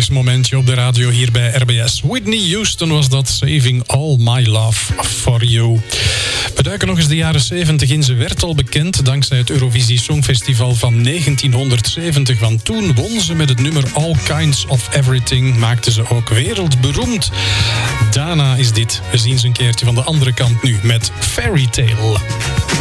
zaterdagmomentje op de radio hier bij RBS. Whitney Houston was dat, Saving All My Love For You. We duiken nog eens de jaren 70 in. Ze werd al bekend dankzij het Eurovisie Songfestival van 1970. Want toen won ze met het nummer All Kinds of Everything. Maakte ze ook wereldberoemd. Daarna is dit. We zien ze een keertje van de andere kant nu met Fairy Tale.